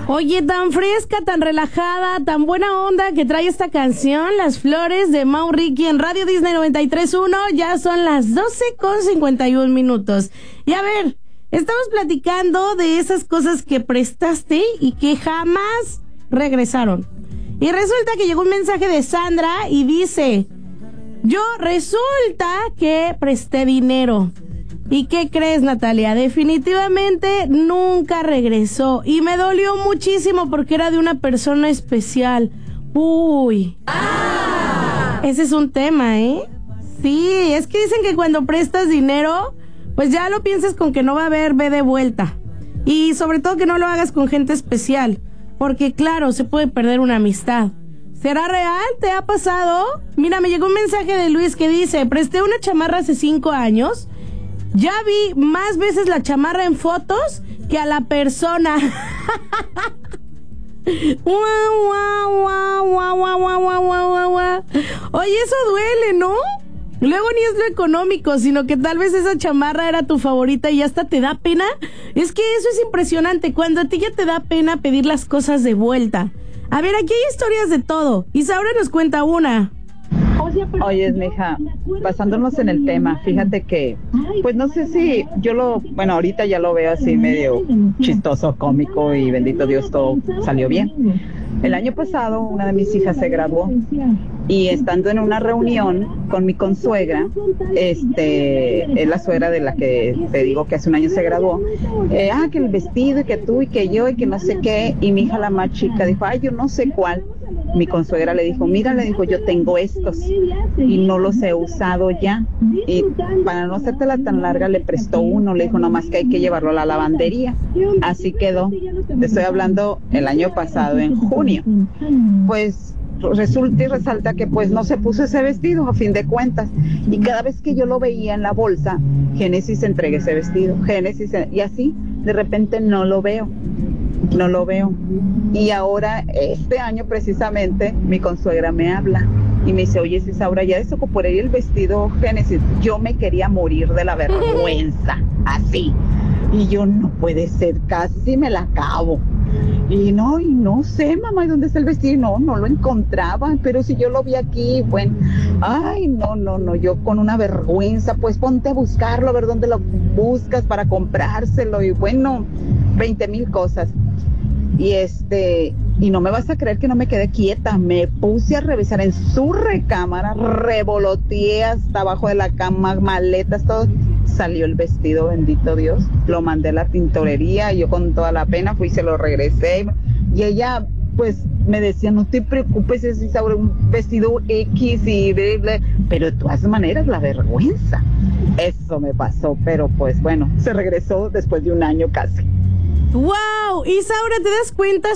Oye, tan fresca, tan relajada, tan buena onda que trae esta canción, Las Flores de Mau Ricky en Radio Disney 93.1. Ya son las 12:51. Y a ver, estamos platicando de esas cosas que prestaste y que jamás regresaron. Y resulta que llegó un mensaje de Sandra y dice: yo resulta que presté dinero. ¿Y qué crees, Natalia? Definitivamente nunca regresó. Y me dolió muchísimo porque era de una persona especial. Uy. Ese es un tema, ¿eh? Sí, es que dicen que cuando prestas dinero, pues ya lo pienses con que no va a haber ve de vuelta. Y sobre todo que no lo hagas con gente especial. Porque claro, se puede perder una amistad. ¿Será real? ¿Te ha pasado? Mira, me llegó un mensaje de Luis que dice: presté una chamarra hace 5 años. Ya vi más veces la chamarra en fotos que a la persona. Oye, eso duele, ¿no? Luego ni es lo económico, sino que tal vez esa chamarra era tu favorita y hasta te da pena. Es que eso es impresionante, cuando a ti ya te da pena pedir las cosas de vuelta. A ver, aquí hay historias de todo. Isaura nos cuenta una. Oye, mija, basándonos en el tema, fíjate que, pues no sé si bueno, ahorita ya lo veo así medio chistoso, cómico, y bendito Dios, todo salió bien. El año pasado una de mis hijas se graduó y estando en una reunión con mi consuegra, es la suegra de la que te digo que hace un año se graduó, que el vestido y que tú y que yo y que no sé qué, y mi hija la más chica dijo: ay, yo no sé cuál. Mi consuegra le dijo: mira, le dijo, yo tengo estos y no los he usado ya, y para no hacértela tan larga le prestó uno, le dijo nomás que hay que llevarlo a la lavandería. Así quedó. Te estoy hablando el año pasado, en junio. Pues resulta y resalta que pues no se puso ese vestido a fin de cuentas, y cada vez que yo lo veía en la bolsa, Génesis, entregué ese vestido, Génesis, y así de repente no lo veo. Y ahora, este año precisamente, mi consuegra me habla y me dice: oye, Isaura, ya desocupé el vestido Génesis. Yo me quería morir de la vergüenza, así. Y yo: no puede ser, casi me la acabo. Y no sé, mamá, ¿y dónde está el vestido? No lo encontraba, pero si yo lo vi aquí, bueno, ay, no, yo con una vergüenza, pues ponte a buscarlo, a ver dónde lo buscas para comprárselo, y bueno, 20,000 cosas. Y no me vas a creer que no me quedé quieta, me puse a revisar en su recámara, revoloteé hasta abajo de la cama, maletas, todo. Salió el vestido, bendito Dios, lo mandé a la tintorería, yo con toda la pena fui y se lo regresé, y ella pues me decía: no te preocupes, es sobre un vestido X, pero de todas maneras la vergüenza, eso me pasó, pero pues bueno, se regresó después de un año casi. ¡Wow! Isaura, ¿te das cuenta?